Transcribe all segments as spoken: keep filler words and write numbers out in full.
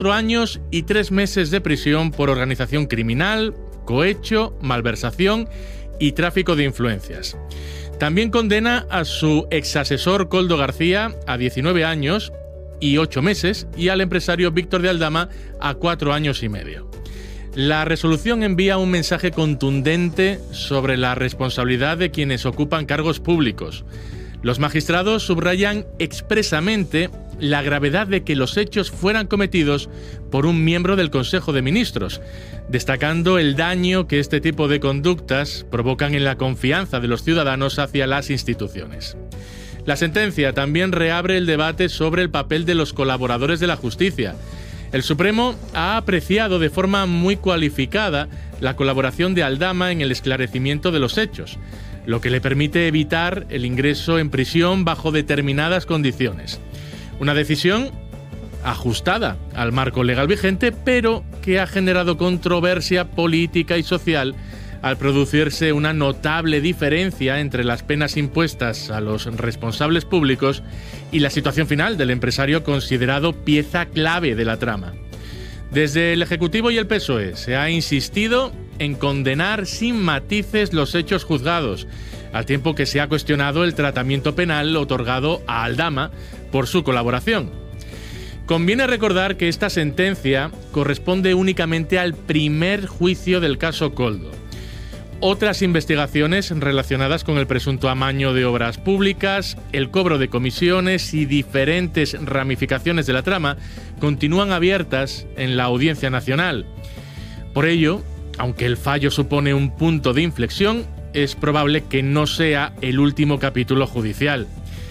cuatro años y tres meses de prisión por organización criminal, cohecho, malversación y tráfico de influencias. También condena a su exasesor Koldo García a diecinueve años y ocho meses y al empresario Víctor de Aldama a cuatro años y medio. La resolución envía un mensaje contundente sobre la responsabilidad de quienes ocupan cargos públicos. Los magistrados subrayan expresamente la gravedad de que los hechos fueran cometidos por un miembro del Consejo de Ministros, destacando el daño que este tipo de conductas provocan en la confianza de los ciudadanos hacia las instituciones. La sentencia también reabre el debate sobre el papel de los colaboradores de la justicia. El Supremo ha apreciado de forma muy cualificada la colaboración de Aldama en el esclarecimiento de los hechos, lo que le permite evitar el ingreso en prisión bajo determinadas condiciones. Una decisión ajustada al marco legal vigente, pero que ha generado controversia política y social al producirse una notable diferencia entre las penas impuestas a los responsables públicos y la situación final del empresario considerado pieza clave de la trama. Desde el Ejecutivo y el P S O E se ha insistido en condenar sin matices los hechos juzgados, al tiempo que se ha cuestionado el tratamiento penal otorgado a Aldama por su colaboración. Conviene recordar que esta sentencia corresponde únicamente al primer juicio del caso Koldo. Otras investigaciones relacionadas con el presunto amaño de obras públicas, el cobro de comisiones y diferentes ramificaciones de la trama continúan abiertas en la Audiencia Nacional. Por ello, aunque el fallo supone un punto de inflexión, es probable que no sea el último capítulo judicial.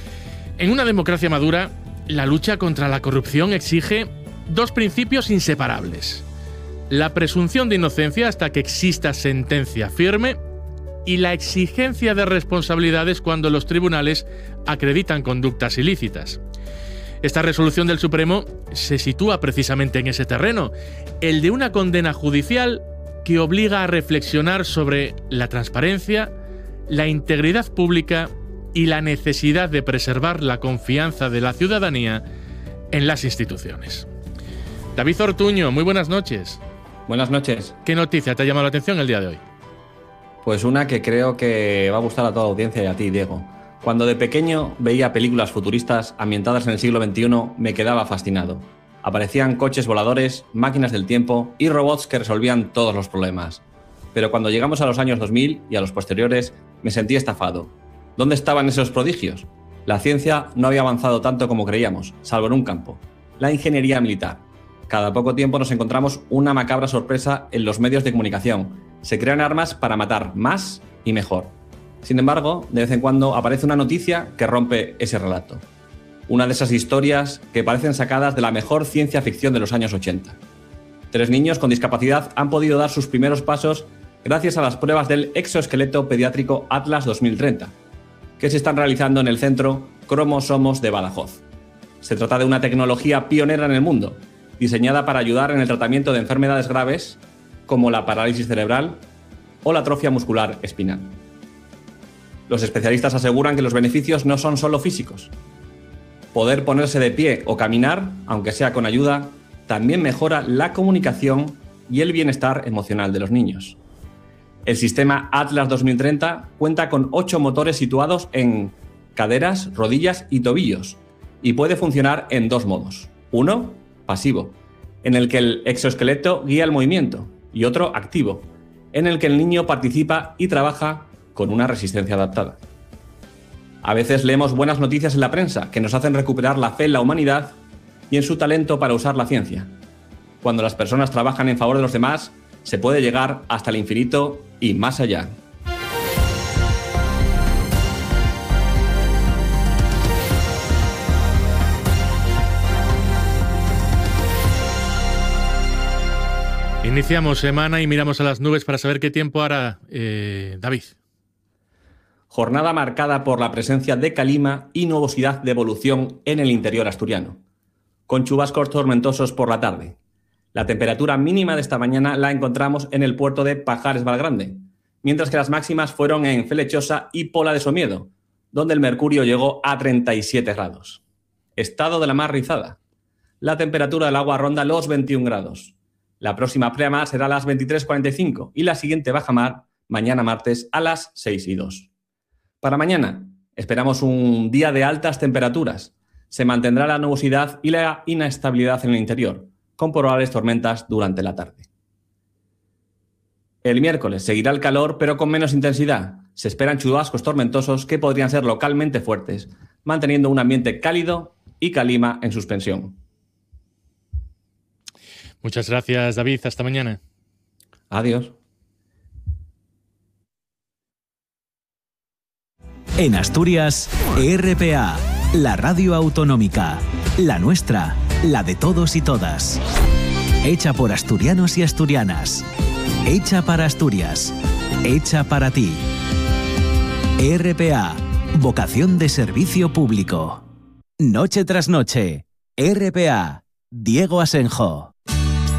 En una democracia madura, la lucha contra la corrupción exige dos principios inseparables: la presunción de inocencia hasta que exista sentencia firme y la exigencia de responsabilidades cuando los tribunales acreditan conductas ilícitas. Esta resolución del Supremo se sitúa precisamente en ese terreno, el de una condena judicial que obliga a reflexionar sobre la transparencia, la integridad pública y la necesidad de preservar la confianza de la ciudadanía en las instituciones. David Ortuño, muy buenas noches. Buenas noches. ¿Qué noticia te ha llamado la atención el día de hoy? Pues una que creo que va a gustar a toda la audiencia y a ti, Diego. Cuando de pequeño veía películas futuristas ambientadas en el siglo veintiuno, me quedaba fascinado. Aparecían coches voladores, máquinas del tiempo y robots que resolvían todos los problemas. Pero cuando llegamos a los años dos mil y a los posteriores, me sentí estafado. ¿Dónde estaban esos prodigios? La ciencia no había avanzado tanto como creíamos, salvo en un campo: la ingeniería militar. Cada poco tiempo nos encontramos una macabra sorpresa en los medios de comunicación. Se crean armas para matar más y mejor. Sin embargo, de vez en cuando aparece una noticia que rompe ese relato. Una de esas historias que parecen sacadas de la mejor ciencia ficción de los años ochenta. Tres niños con discapacidad han podido dar sus primeros pasos gracias a las pruebas del exoesqueleto pediátrico Atlas dos mil treinta, que se están realizando en el Centro Cromosomos de Badajoz. Se trata de una tecnología pionera en el mundo, diseñada para ayudar en el tratamiento de enfermedades graves como la parálisis cerebral o la atrofia muscular espinal. Los especialistas aseguran que los beneficios no son solo físicos. Poder ponerse de pie o caminar, aunque sea con ayuda, también mejora la comunicación y el bienestar emocional de los niños. El sistema Atlas dos mil treinta cuenta con ocho motores situados en caderas, rodillas y tobillos y puede funcionar en dos modos. Uno, pasivo, en el que el exoesqueleto guía el movimiento, y otro, activo, en el que el niño participa y trabaja con una resistencia adaptada. A veces leemos buenas noticias en la prensa que nos hacen recuperar la fe en la humanidad y en su talento para usar la ciencia. Cuando las personas trabajan en favor de los demás, se puede llegar hasta el infinito y más allá. Iniciamos semana y miramos a las nubes para saber qué tiempo hará, eh, David. Jornada marcada por la presencia de calima y nubosidad de evolución en el interior asturiano, con chubascos tormentosos por la tarde. La temperatura mínima de esta mañana la encontramos en el puerto de Pajares Valgrande, mientras que las máximas fueron en Felechosa y Pola de Somiedo, donde el mercurio llegó a treinta y siete grados. Estado de la mar rizada. La temperatura del agua ronda los veintiún grados. La próxima pleamar será a las veintitrés cuarenta y cinco y la siguiente bajamar mañana martes a las seis y dos. Para mañana esperamos un día de altas temperaturas. Se mantendrá la nubosidad y la inestabilidad en el interior, con probables tormentas durante la tarde. El miércoles seguirá el calor, pero con menos intensidad. Se esperan chubascos tormentosos que podrían ser localmente fuertes, manteniendo un ambiente cálido y calima en suspensión. Muchas gracias, David. Hasta mañana. Adiós. En Asturias, E R P A, la radio autonómica, la nuestra, la de todos y todas. Hecha por asturianos y asturianas. Hecha para Asturias. Hecha para ti. E R P A, vocación de servicio público. Noche tras noche. E R P A, Diego Asenjo.